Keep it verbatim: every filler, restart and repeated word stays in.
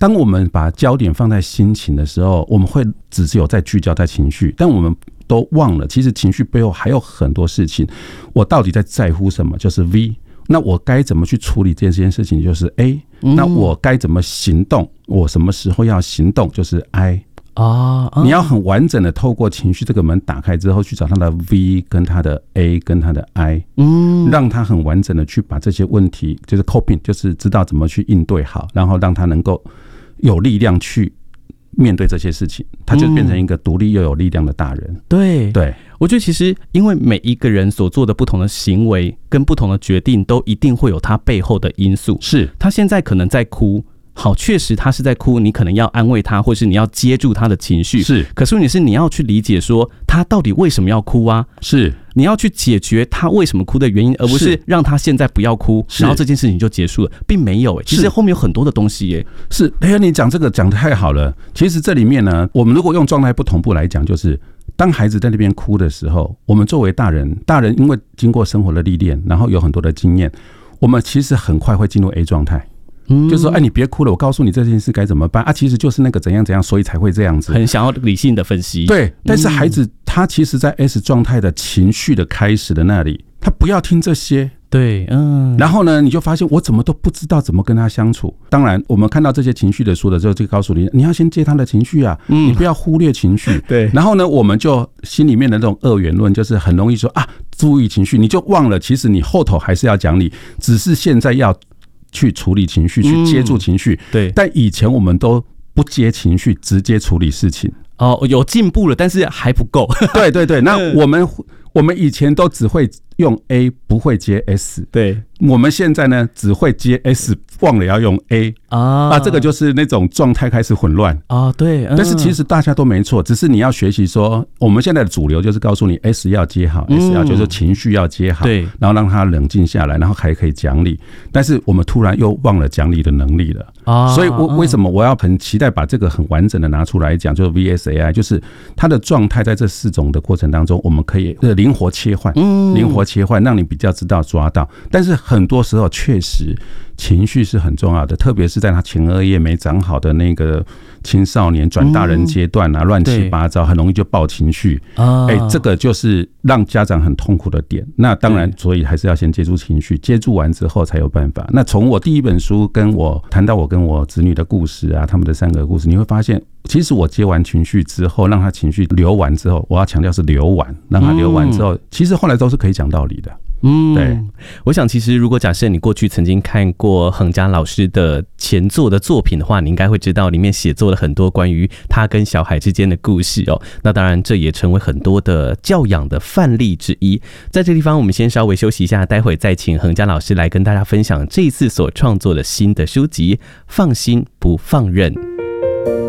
当我们把焦点放在心情的时候，我们会只是有在聚焦在情绪，但我们都忘了，其实情绪背后还有很多事情。我到底在在乎什么？就是 V。那我该怎么去处理这件事情？就是 A。那我该怎么行动？我什么时候要行动？就是 I。啊，你要很完整的透过情绪这个门打开之后，去找他的 V 跟他的 A 跟他的 I， 嗯，让他很完整的去把这些问题，就是 coping， 就是知道怎么去应对好，然后让他能够有力量去面对这些事情，他就变成一个独立又有力量的大人。 对对， 我觉得其实因为每一个人所做的不同的行为跟不同的决定，都一定会有他背后的因素。是他现在可能在哭。好，确实他是在哭，你可能要安慰他，或是你要接住他的情绪。是，可是你是你要去理解说他到底为什么要哭啊？是，你要去解决他为什么哭的原因，而不是让他现在不要哭，然后这件事情就结束了，并没有、欸。其实后面有很多的东西耶、欸。 是，哎呀，你讲这个讲得太好了。其实这里面呢，我们如果用状态不同步来讲，就是当孩子在那边哭的时候，我们作为大人，大人因为经过生活的历练，然后有很多的经验，我们其实很快会进入 A 状态。就是说，哎，你别哭了，我告诉你这件事该怎么办啊？其实就是那个怎样怎样，所以才会这样子。 很想要理性的分析。 对，但是孩子他其实在 S 状态的情绪的开始的那里，他不要听这些。 对，嗯， 然后呢，你就发现我怎么都不知道怎么跟他相处。当然，我们看到这些情绪的书的时候，就告诉你，你要先接他的情绪啊，嗯、你不要忽略情绪。对，然后呢，我们就心里面的那种二元论，就是很容易说啊，注意情绪，你就忘了，其实你后头还是要讲理，只是现在要去处理情绪，去接住情绪。嗯、对，但以前我们都不接情绪，直接处理事情。 哦，有进步了，但是还不够。 对对对，那我们我们以前都只会用 A， 不会接 S。对，我们现在呢只会接 S， 忘了要用 A 啊，啊，这个就是那种状态开始混乱啊。对，嗯、但是其实大家都没错，只是你要学习说，我们现在的主流就是告诉你 S 要接好、嗯、，S 要就是情绪要接好，对，然后让他冷静下来，然后还可以讲理。但是我们突然又忘了讲理的能力了啊，所以我为什么我要很期待把这个很完整的拿出来讲，就是 V S A I， 就是它的状态在这四种的过程当中，我们可以灵活切换，嗯，灵活切换，让你比较知道抓到。但是很多时候确实情绪是很重要的，特别是在他前额叶没长好的那个青少年转大人阶段啊，乱、嗯、七八糟，很容易就爆情绪。啊，哎、欸，这个就是让家长很痛苦的点。那当然，所以还是要先接住情绪，接住完之后才有办法。那从我第一本书跟我谈到我跟我子女的故事啊，他们的三个故事，你会发现，其实我接完情绪之后，让他情绪流完之后，我要强调是流完，让他流完之后，嗯、其实后来都是可以讲道理的。嗯，对， 我想其实如果假设你过去曾经看过恒嘉老师的前作的作品的话，你应该会知道里面写作了很多关于他跟小孩之间的故事哦。那当然，这也成为很多的教养的范例之一。在这地方，我们先稍微休息一下，待会再请恒嘉老师来跟大家分享这一次所创作的新的书籍《放心不放任》。